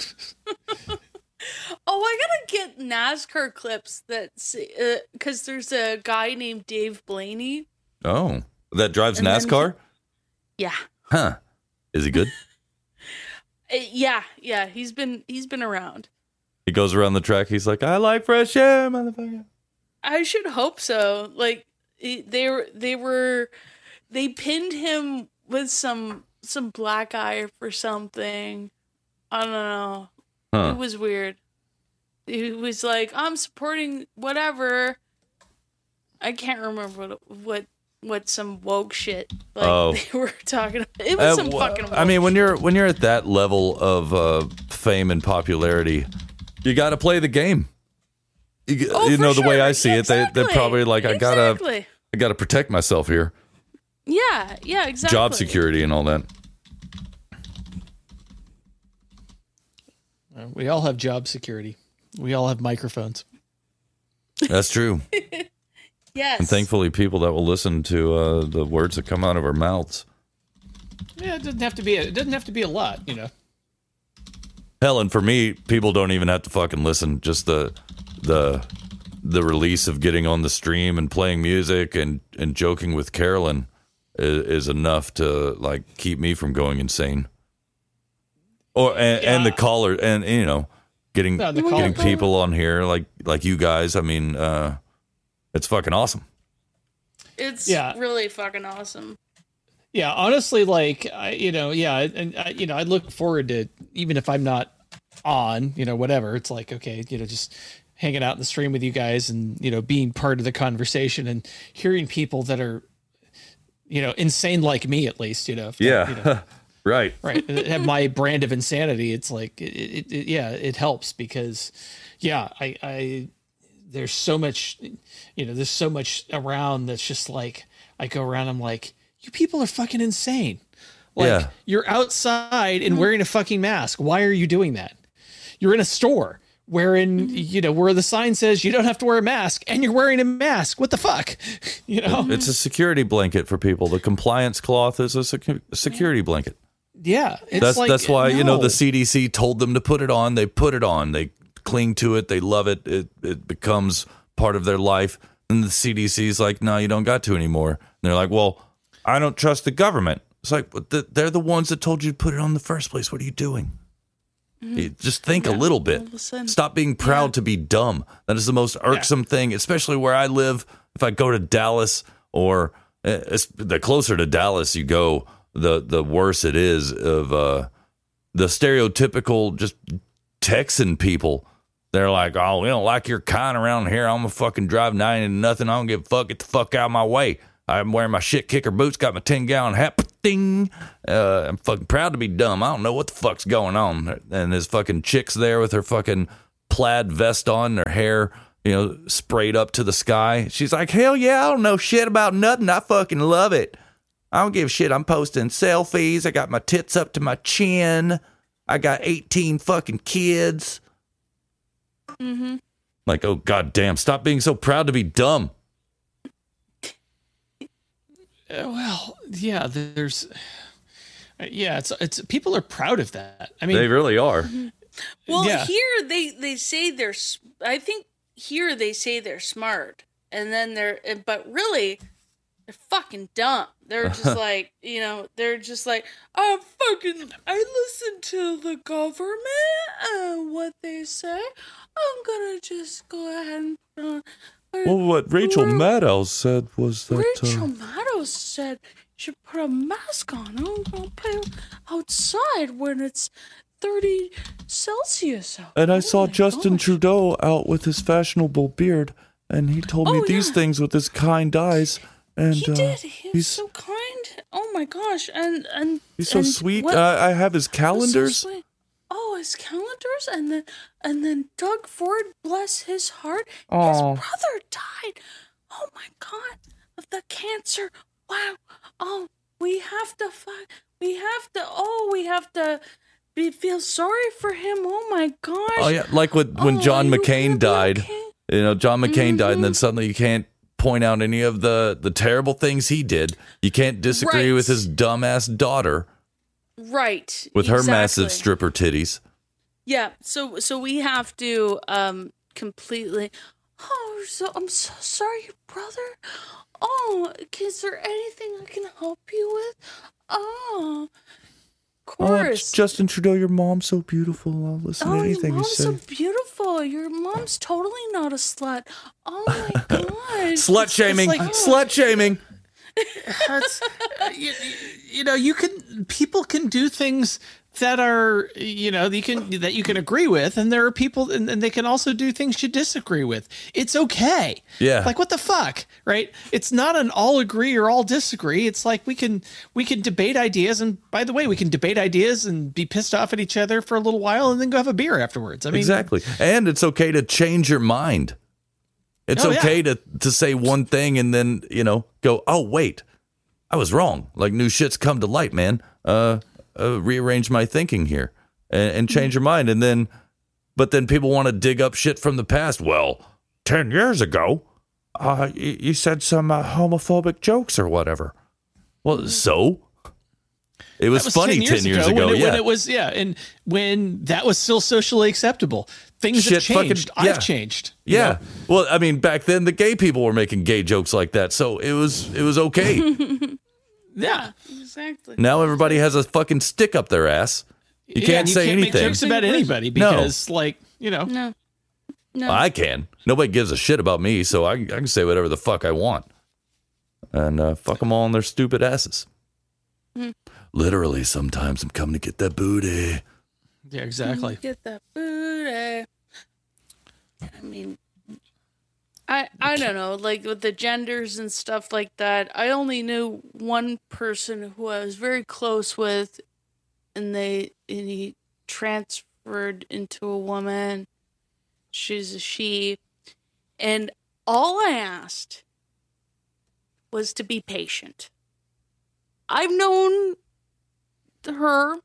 Oh, I gotta get NASCAR clips that because there's a guy named Dave Blaney. Oh, that drives And then NASCAR? Yeah, Huh. Is he good? Uh, yeah, yeah. He's been he's been around. He goes around the track. He's like, I like fresh air, motherfucker. I should hope so. Like he- they were they were they pinned him with some some black eye for something. I don't know. Huh. It was weird. He was like, I'm supporting whatever. I can't remember what what what some woke shit like Oh. they were talking about. It was Uh, some wh- fucking woke I mean, when you're when you're at that level of uh, fame and popularity, you got to play the game. You, g- Oh, you for know the way sure. I see it, they they're Exactly. probably like, I gotta Exactly. I gotta protect myself here, Yeah, yeah, exactly. job security and all that. Uh, We all have job security. We all have microphones. That's true. Yes. And thankfully, people that will listen to uh, the words that come out of our mouths. Yeah, it doesn't have to be. A, it doesn't have to be a lot, you know. Hell, and for me, people don't even have to fucking listen. Just the the the release of getting on the stream and playing music and, and joking with Carolyn is, is enough to like keep me from going insane. Or and, and the caller and you know getting No, the getting caller- people on here like like you guys. I mean, uh, it's fucking awesome. It's Yeah. really fucking awesome. Yeah, honestly, like I, you know, yeah, and I, you know, I look forward to even if I'm not on, you know, whatever. It's like okay, you know, just hanging out in the stream with you guys and you know being part of the conversation and hearing people that are, you know, insane like me at least, you know. if they're, you know, right. right have my brand of insanity. It's like it, it, it yeah it helps because yeah I, I there's so much you know there's so much around that's just like I go around I'm like you people are fucking insane, like Yeah. you're outside and wearing a fucking mask. Why are you doing that? You're in a store wherein you know where the sign says you don't have to wear a mask and you're wearing a mask. What the fuck? You know. It's a security blanket for people. The compliance cloth is a secu- security blanket. Yeah, it's That's like, that's why you know no. the C D C told them to put it on. They put it on. They cling to it. They love it. It it becomes part of their life. And the C D C's like, no, you don't got to anymore. And they're like, well, I don't trust the government. It's like, but the, they're the ones that told you to put it on in the first place. What are you doing? You just think a little bit. all of a sudden- Stop being proud to be dumb. That is the most irksome thing, especially where I live. If I go to Dallas or uh, it's- the closer to Dallas you go, the the worse it is of uh, the stereotypical just Texan people. They're like, oh, we don't like your kind around here. I'm gonna fucking drive ninety to nothing. I don't give a fuck. Get the fuck out of my way. I'm wearing my shit kicker boots. Got my ten gallon hat. Ding. Uh, I'm fucking proud to be dumb. I don't know what the fuck's going on. And this fucking chick's there with her fucking plaid vest on, her hair, you know, sprayed up to the sky. She's like, hell yeah, I don't know shit about nothing. I fucking love it. I don't give a shit. I'm posting selfies. I got my tits up to my chin. I got eighteen fucking kids. Mm-hmm. Like, oh, goddamn, stop being so proud to be dumb. Uh, well, yeah, there's, uh, yeah, it's it's people are proud of that. I mean, They really are. Mm-hmm. Well, Yeah. here they they say they're. s- I think here they say they're smart, and then they're. But really, they're fucking dumb. They're just like, you know, they're just like, oh, fucking. I listen to the government and what they say. I'm gonna just go ahead and. Uh, Well, what Rachel Maddow said was that. Rachel Uh, Maddow said you should put a mask on. I'm gonna play outside when it's thirty Celsius out. and I Oh saw my Justin gosh. Trudeau out with his fashionable beard, and he told me Oh, these yeah. things with his kind eyes. And He uh, did. He was he's so kind. Oh my gosh! And and he's so and sweet. what- Uh, I have his was so calendars. sweet. Oh, his calendars, and then and then Doug Ford, bless his heart, his Aw. brother died. Oh my God, of the cancer. Wow. Oh, we have to fight. We have to. Oh, we have to. Be, feel sorry for him. Oh my gosh. Oh yeah, like when when Oh, John are you McCain gonna be died. okay? You know, John McCain died, and Mm-hmm. then suddenly you can't point out any of the the terrible things he did. You can't disagree Right. with his dumbass daughter Right. with her massive exactly. stripper titties. Yeah, so so we have to um completely. Oh, so I'm so sorry, brother. Oh, is there anything I can help you with? Oh, of Oh, course. Justin Trudeau, your mom's so beautiful. I'll listen Oh, to your anything you mom's say. so beautiful. Your mom's totally not a slut. Oh my gosh. Slut It's- shaming, it's like, oh. slut shaming. That's, uh, you, you know, you can people can do things that are, you know, you can that you can agree with, and there are people, and, and they can also do things you disagree with. It's okay. Yeah. Like what the fuck, right? It's not an all agree or all disagree. It's like we can we can debate ideas, and by the way, we can debate ideas and be pissed off at each other for a little while, and then go have a beer afterwards. I mean, Exactly. And it's okay to change your mind. It's Oh, yeah. okay to, to say one thing and then, you know, go, oh, wait, I was wrong. Like new shit's come to light, man. Uh, uh rearrange my thinking here and, and change your mind. And then, but then people want to dig up shit from the past. Well, ten years ago, uh, you, you said some uh, homophobic jokes or whatever. Well, so? It was, that was funny ten years ago, when it, yeah. when it was, yeah, and when that was still socially acceptable. Things have Shit fucking- changed. yeah. I've changed. you Yeah. know? Well, I mean, back then the gay people were making gay jokes like that, so it was it was okay. Yeah. Exactly. Now everybody has a fucking stick up their ass. You Yeah, can't and you say can't anything. make jokes about anybody No. because, like, you know, No. No. I can. Nobody gives a shit about me, so I, I can say whatever the fuck I want. And uh, fuck them all in their stupid asses. Mm-hmm. Literally, sometimes I'm coming to get that booty. yeah, exactly. Get that booty. I mean, I I don't know, like with the genders and stuff like that. I only knew one person who I was very close with, and they and he transferred into a woman. She's a she, and all I asked was to be patient. I've known her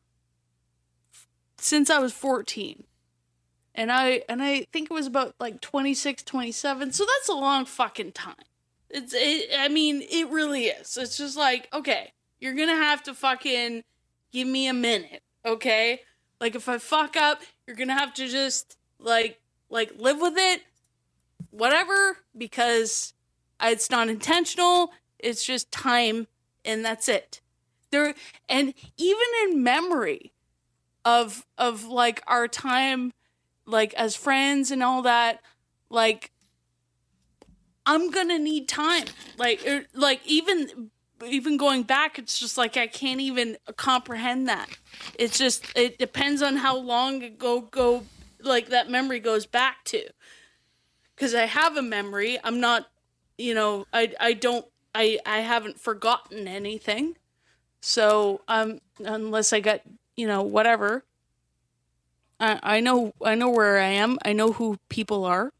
since I was fourteen. And I and I think it was about like twenty-six, twenty-seven. So that's a long fucking time. It's it, I mean, it really is. It's just like, okay, you're going to have to fucking give me a minute, okay? Like if I fuck up, you're going to have to just like like live with it. Whatever, because it's not intentional. It's just time and that's it. There and even in memory of of like our time like as friends and all that, like I'm gonna need time. Like er, like even even going back, it's just like I can't even comprehend that. It's just it depends on how long ago go like that memory goes back to. Because I have a memory. I'm not, you know, I I don't I I haven't forgotten anything. So um unless I got, you know, whatever. I I know I know where I am. I know who people are.